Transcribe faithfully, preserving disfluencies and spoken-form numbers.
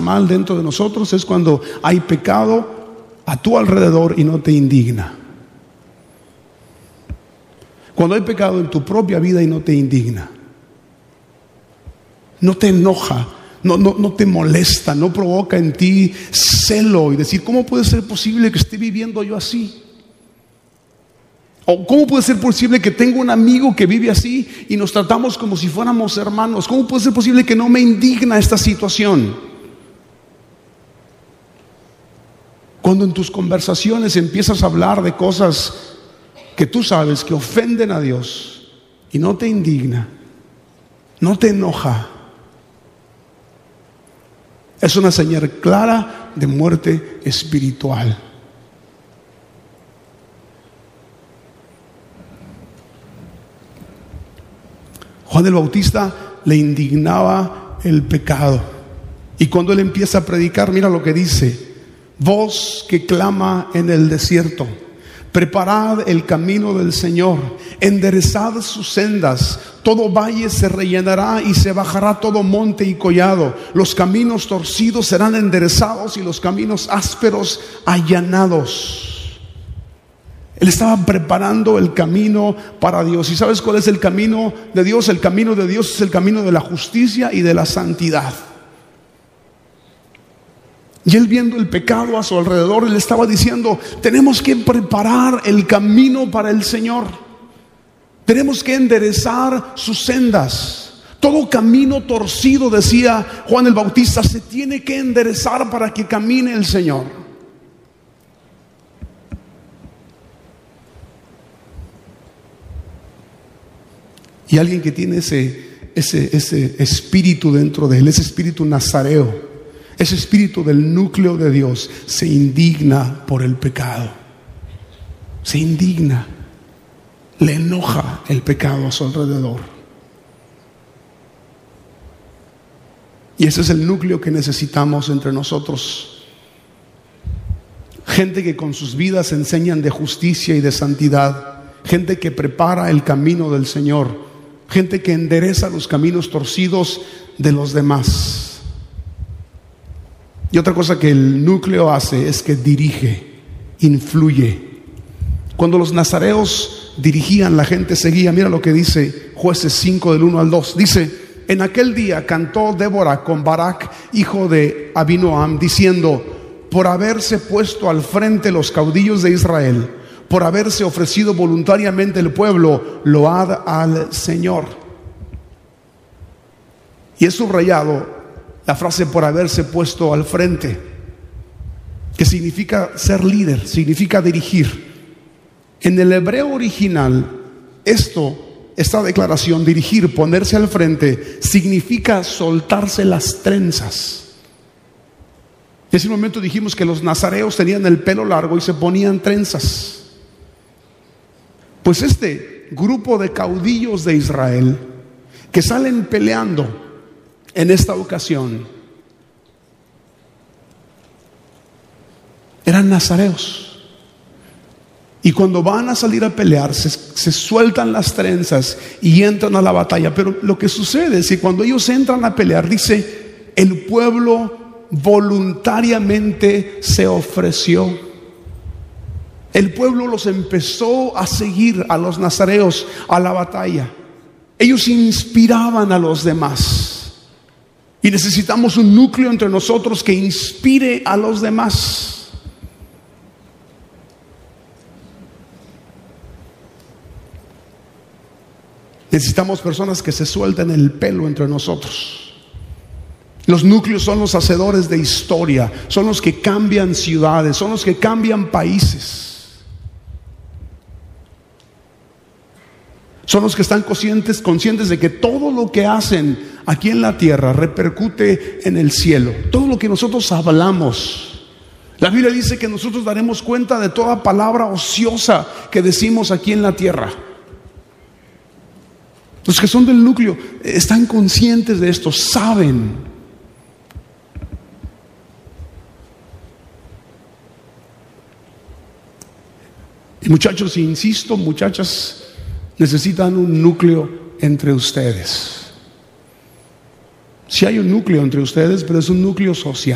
mal dentro de nosotros es cuando hay pecado a tu alrededor y no te indigna. Cuando hay pecado en tu propia vida y no te indigna, no te enoja, no, no, no te molesta, no provoca en ti celo y decir, ¿cómo puede ser posible que esté viviendo yo así? ¿O cómo puede ser posible que tenga un amigo que vive así y nos tratamos como si fuéramos hermanos? ¿Cómo puede ser posible que no me indigna esta situación? Cuando en tus conversaciones empiezas a hablar de cosas que tú sabes que ofenden a Dios y no te indigna, no te enoja, es una señal clara de muerte espiritual. Juan el Bautista le indignaba el pecado. Y cuando él empieza a predicar, mira lo que dice: voz que clama en el desierto, preparad el camino del Señor, enderezad sus sendas, todo valle se rellenará y se bajará todo monte y collado, los caminos torcidos serán enderezados y los caminos ásperos allanados. Él estaba preparando el camino para Dios. ¿Y sabes cuál es el camino de Dios? El camino de Dios es el camino de la justicia y de la santidad. Y él, viendo el pecado a su alrededor, él estaba diciendo: tenemos que preparar el camino para el Señor. Tenemos que enderezar sus sendas. Todo camino torcido, decía Juan el Bautista, se tiene que enderezar para que camine el Señor. Y alguien que tiene ese, ese, ese espíritu dentro de él, ese espíritu nazareo, ese espíritu del núcleo de Dios, se indigna por el pecado. Se indigna. Le enoja el pecado a su alrededor. Y ese es el núcleo que necesitamos entre nosotros. Gente que con sus vidas enseñan de justicia y de santidad. Gente que prepara el camino del Señor. Gente que endereza los caminos torcidos de los demás. Y otra cosa que el núcleo hace es que dirige, influye. Cuando los nazareos dirigían, la gente seguía. Mira lo que dice Jueces cinco del uno al dos. Dice: en aquel día cantó Débora con Barak, hijo de Abinoam, diciendo: por haberse puesto al frente los caudillos de Israel, por haberse ofrecido voluntariamente el pueblo, load al Señor. Y he subrayado la frase por haberse puesto al frente, que significa ser líder, significa dirigir. En el hebreo original, esto, esta declaración, dirigir, ponerse al frente, significa soltarse las trenzas. En ese momento dijimos que los nazareos tenían el pelo largo y se ponían trenzas. Pues este grupo de caudillos de Israel que salen peleando en esta ocasión eran nazareos. Y cuando van a salir a pelear, se, se sueltan las trenzas y entran a la batalla. Pero lo que sucede es que cuando ellos entran a pelear, dice, el pueblo voluntariamente se ofreció. El pueblo los empezó a seguir a los nazareos a la batalla. Ellos inspiraban a los demás. Y necesitamos un núcleo entre nosotros que inspire a los demás. Necesitamos personas que se suelten el pelo entre nosotros. Los núcleos son los hacedores de historia, son los que cambian ciudades, son los que cambian países. Son los que están conscientes, conscientes de que todo lo que hacen aquí en la tierra repercute en el cielo. Todo lo que nosotros hablamos. La Biblia dice que nosotros daremos cuenta de toda palabra ociosa que decimos aquí en la tierra. Los que son del núcleo están conscientes de esto, saben. Y muchachos, insisto, muchachas, necesitan un núcleo entre ustedes. Si hay un núcleo entre ustedes, pero es un núcleo social.